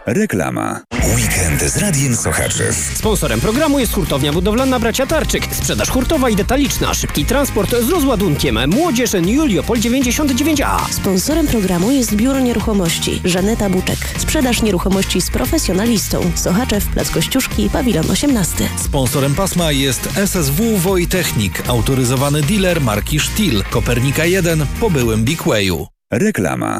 Reklama. Weekend z Radiem Sochaczew. Sponsorem programu jest hurtownia budowlana Bracia Tarczyk. Sprzedaż hurtowa i detaliczna. Szybki transport z rozładunkiem. Młodzież Juliopol 99A. Sponsorem programu jest Biuro Nieruchomości Żaneta Buczek. Sprzedaż nieruchomości z profesjonalistą. Sochaczew, Plac Kościuszki, Pawilon 18. Sponsorem pasma jest SSW Wojtechnik, autoryzowany dealer marki Stihl, Kopernika 1 po byłym Big Wayu. Reklama.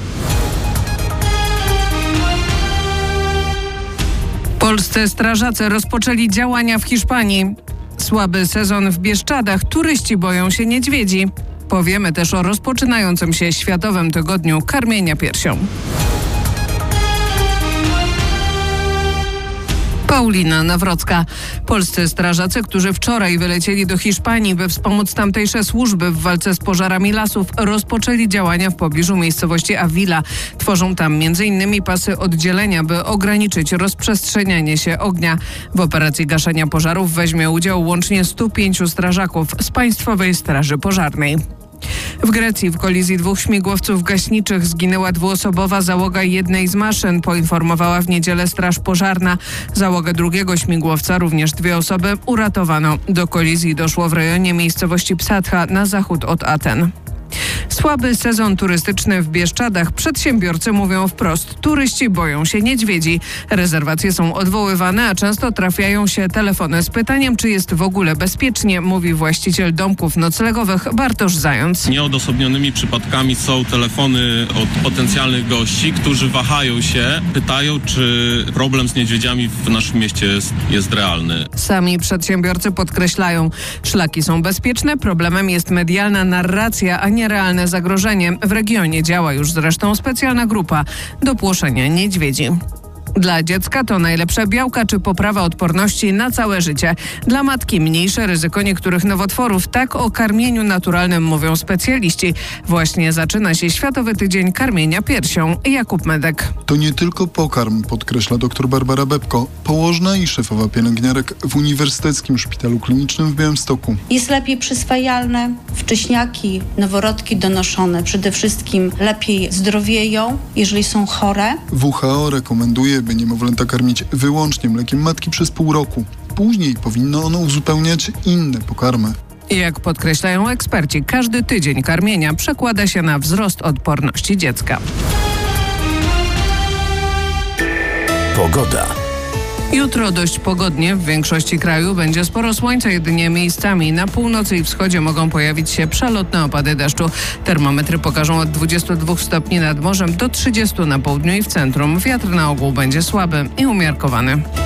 Polscy strażacy rozpoczęli działania w Hiszpanii. Słaby sezon w Bieszczadach, turyści boją się niedźwiedzi. Powiemy też o rozpoczynającym się Światowym Tygodniu Karmienia Piersią. Paulina Nawrocka. Polscy strażacy, którzy wczoraj wylecieli do Hiszpanii, by wspomóc tamtejsze służby w walce z pożarami lasów, rozpoczęli działania w pobliżu miejscowości Avila. Tworzą tam m.in. pasy oddzielenia, by ograniczyć rozprzestrzenianie się ognia. W operacji gaszenia pożarów weźmie udział łącznie 105 strażaków z Państwowej Straży Pożarnej. W Grecji w kolizji 2 śmigłowców gaśniczych zginęła 2-osobowa załoga jednej z maszyn, poinformowała w niedzielę Straż Pożarna. Załogę drugiego śmigłowca, również 2 osoby, uratowano. Do kolizji doszło w rejonie miejscowości Psatha na zachód od Aten. Słaby sezon turystyczny w Bieszczadach. Przedsiębiorcy mówią wprost, turyści boją się niedźwiedzi. Rezerwacje są odwoływane, a często trafiają się telefony z pytaniem, czy jest w ogóle bezpiecznie, mówi właściciel domków noclegowych Bartosz Zając. Nieodosobnionymi przypadkami są telefony od potencjalnych gości, którzy wahają się, pytają, czy problem z niedźwiedziami w naszym mieście jest realny. Sami przedsiębiorcy podkreślają, szlaki są bezpieczne, problemem jest medialna narracja, a nie realne zagrożenie. W regionie działa już zresztą specjalna grupa do płoszenia niedźwiedzi. Dla dziecka to najlepsze białka czy poprawa odporności na całe życie. Dla matki mniejsze ryzyko niektórych nowotworów. Tak o karmieniu naturalnym mówią specjaliści. Właśnie zaczyna się Światowy Tydzień Karmienia Piersią. Jakub Medek. To nie tylko pokarm, podkreśla dr Barbara Bebko, położna i szefowa pielęgniarek w Uniwersyteckim Szpitalu Klinicznym w Białymstoku. Jest lepiej przyswajalne, wcześniaki, noworodki donoszone przede wszystkim lepiej zdrowieją, jeżeli są chore. WHO rekomenduje, by niemowlęta karmić wyłącznie mlekiem matki przez pół roku. Później powinno ono uzupełniać inne pokarmy. Jak podkreślają eksperci, każdy tydzień karmienia przekłada się na wzrost odporności dziecka. Pogoda. Jutro dość pogodnie, w większości kraju będzie sporo słońca, jedynie miejscami na północy i wschodzie mogą pojawić się przelotne opady deszczu. Termometry pokażą od 22 stopni nad morzem do 30 na południu i w centrum. Wiatr na ogół będzie słaby i umiarkowany.